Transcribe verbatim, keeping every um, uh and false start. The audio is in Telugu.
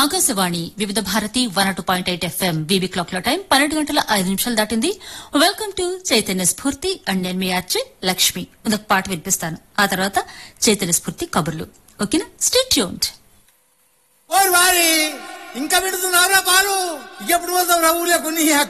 ఆకాశవాణి వివిధ Bharati one two point eight FM BB clock లో టైం పన్నెండు గంటల ఐదు నిమిషాలు దాటింది. వెల్కమ్ టు చైతన్య స్ఫూర్తి అండ్ నేను మీ ఆర్జే లక్ష్మి. ముందుకు పాట వినిపిస్తాను, ఆ తర్వాత చైతన్య స్ఫూర్తి కబుర్లు. ఓకేనా? Stay tuned. ఓ వారి ఇంకా పెడుతున్నారా పాలు? ఎప్పుడు పోతావు రా ఊళ్ళో కొన్ని